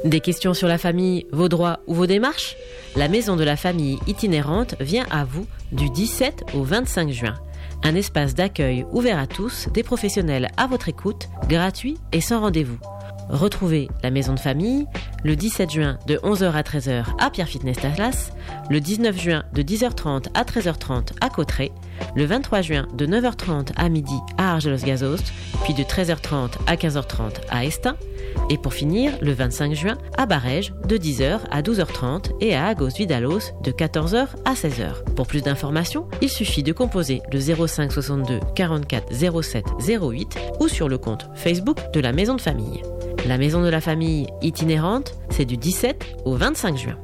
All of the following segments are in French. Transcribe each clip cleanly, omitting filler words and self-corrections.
Des questions sur la famille, vos droits ou vos démarches? La Maison de la Famille itinérante vient à vous du 17 au 25 juin. Un espace d'accueil ouvert à tous, des professionnels à votre écoute, gratuit et sans rendez-vous. Retrouvez la Maison de Famille le 17 juin de 11h à 13h à Pierre Fitness Dallas, le 19 juin de 10h30 à 13h30 à Cauterets, le 23 juin de 9h30 à midi à Argelos-Gazost, puis de 13h30 à 15h30 à Estaing, et pour finir, le 25 juin à Barège de 10h à 12h30 et à Agos-Vidalos de 14h à 16h. Pour plus d'informations, il suffit de composer le 05 62 44 07 08 ou sur le compte Facebook de la Maison de Famille. La Maison de la Famille itinérante, c'est du 17 au 25 juin.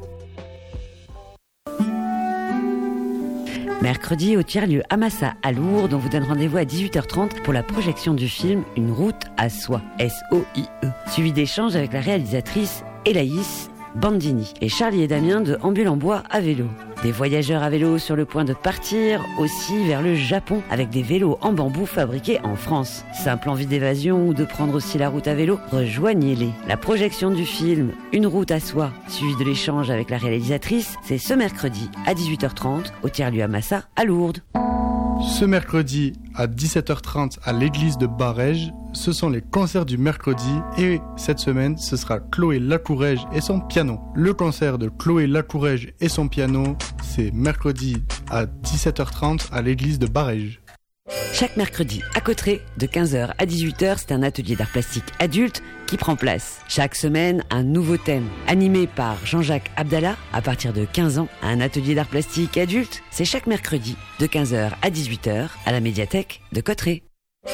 Mercredi, au tiers-lieu Amassa à Lourdes, on vous donne rendez-vous à 18h30 pour la projection du film Une route à soi, S-O-I-E, suivi d'échanges avec la réalisatrice Elaïs Bandini et Charlie et Damien de Ambule en bois à vélo. Des voyageurs à vélo sur le point de partir aussi vers le Japon avec des vélos en bambou fabriqués en France. Simple envie d'évasion ou de prendre aussi la route à vélo, rejoignez-les. La projection du film Une route à soi, suivie de l'échange avec la réalisatrice, c'est ce mercredi à 18h30 au tiers-lieu Amassa à Lourdes. Ce mercredi à 17h30 à l'église de Barège, ce sont les concerts du mercredi et cette semaine ce sera Chloé Lacourège et son piano. Le concert de Chloé Lacourège et son piano, c'est mercredi à 17h30 à l'église de Barège. Chaque mercredi à Cauterets, de 15h à 18h, c'est un atelier d'art plastique adulte qui prend place. Chaque semaine, un nouveau thème. Animé par Jean-Jacques Abdallah, à partir de 15 ans, un atelier d'art plastique adulte, c'est chaque mercredi, de 15h à 18h, à la médiathèque de Cauterets.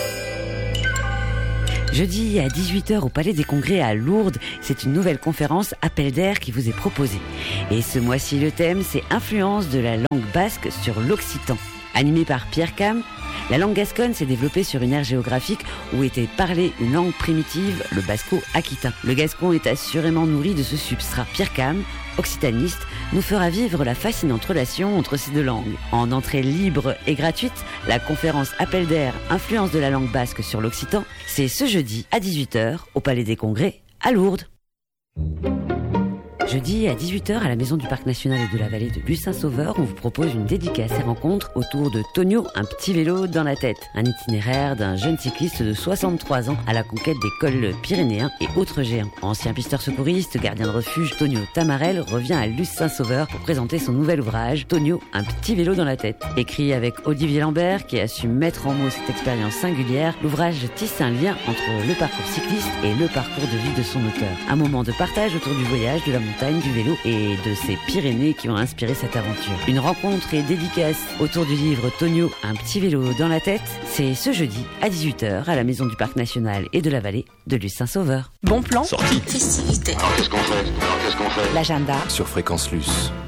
Jeudi à 18h au Palais des Congrès à Lourdes, c'est une nouvelle conférence Appel d'air qui vous est proposée. Et ce mois-ci, le thème, c'est Influence de la langue basque sur l'occitan. Animé par Pierre Cam, la langue gasconne s'est développée sur une aire géographique où était parlée une langue primitive, le basco-aquitain. Le gascon est assurément nourri de ce substrat. Pierre Cam, occitaniste, nous fera vivre la fascinante relation entre ces deux langues. En entrée libre et gratuite, la conférence Appel d'air, influence de la langue basque sur l'occitan, c'est ce jeudi à 18h au Palais des Congrès à Lourdes. Jeudi à 18h à la Maison du Parc National et de la Vallée de Luce-Saint-Sauveur, on vous propose une dédicace et rencontre autour de Tonio, un petit vélo dans la tête. Un itinéraire d'un jeune cycliste de 63 ans à la conquête des cols pyrénéens et autres géants. Ancien pisteur secouriste, gardien de refuge, Tonio Tamarel revient à Luce-Saint-Sauveur pour présenter son nouvel ouvrage, Tonio, un petit vélo dans la tête. Écrit avec Olivier Lambert qui a su mettre en mots cette expérience singulière, l'ouvrage tisse un lien entre le parcours cycliste et le parcours de vie de son auteur. Un moment de partage autour du voyage, de la montagne, du vélo et de ces Pyrénées qui ont inspiré cette aventure. Une rencontre et dédicace autour du livre Tonio, un petit vélo dans la tête, c'est ce jeudi à 18h à la Maison du Parc National et de la Vallée de Luce-Saint-Sauveur. Bon plan. Sortie. Festivité. Alors qu'est-ce qu'on fait L'agenda. Sur Fréquence Luce.